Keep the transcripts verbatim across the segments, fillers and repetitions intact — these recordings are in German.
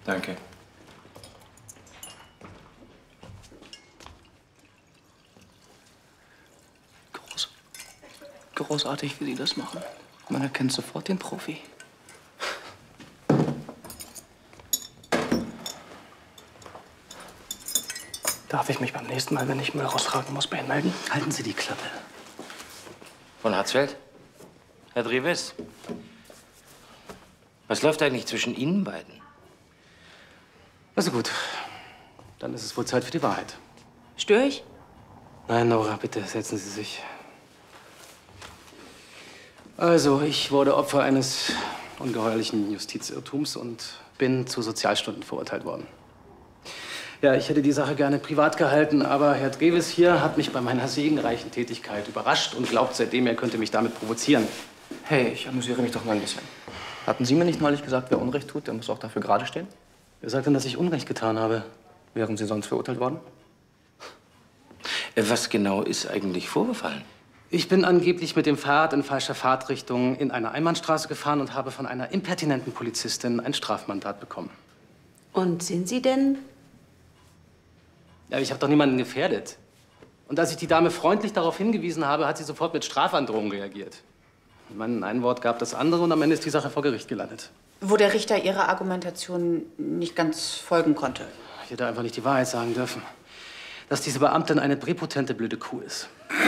Danke. Groß. Großartig, wie Sie das machen. Man erkennt sofort den Profi. Darf ich mich beim nächsten Mal, wenn ich Müll raustragen muss, bei Ihnen melden? Halten Sie die Klappe. Von Hatzfeld? Herr Dreves? Was läuft eigentlich zwischen Ihnen beiden? Also gut, dann ist es wohl Zeit für die Wahrheit. Störe ich? Nein, Nora, bitte setzen Sie sich. Also, ich wurde Opfer eines ungeheuerlichen Justizirrtums und bin zu Sozialstunden verurteilt worden. Ja, ich hätte die Sache gerne privat gehalten, aber Herr Dreves hier hat mich bei meiner segenreichen Tätigkeit überrascht und glaubt seitdem, er könnte mich damit provozieren. Hey, ich amüsiere mich doch nur ein bisschen. Hatten Sie mir nicht neulich gesagt, wer Unrecht tut, der muss auch dafür gerade stehen? Wer sagt denn, dass ich Unrecht getan habe? Wären Sie sonst verurteilt worden? Was genau ist eigentlich vorgefallen? Ich bin angeblich mit dem Fahrrad in falscher Fahrtrichtung in eine Einbahnstraße gefahren und habe von einer impertinenten Polizistin ein Strafmandat bekommen. Und sind Sie denn? Ja, ich habe doch niemanden gefährdet. Und als ich die Dame freundlich darauf hingewiesen habe, hat sie sofort mit Strafandrohung reagiert. Ich meine, ein Wort gab das andere und am Ende ist die Sache vor Gericht gelandet. Wo der Richter Ihrer Argumentation nicht ganz folgen konnte. Ich hätte einfach nicht die Wahrheit sagen dürfen. Dass diese Beamtin eine präpotente blöde Kuh ist.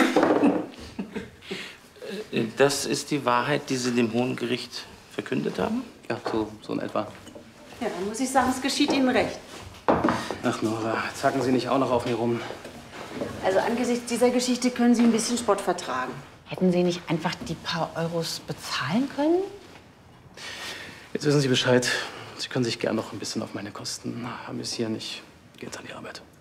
Das ist die Wahrheit, die Sie dem Hohen Gericht verkündet haben? Ja, so, so in etwa. Ja, dann muss ich sagen, es geschieht Ihnen recht. Ach, Nora, zacken Sie nicht auch noch auf mir rum. Also angesichts dieser Geschichte können Sie ein bisschen Spott vertragen. Hätten Sie nicht einfach die paar Euros bezahlen können? Jetzt wissen Sie Bescheid. Sie können sich gern noch ein bisschen auf meine Kosten amüsieren. Ich gehe jetzt an die Arbeit.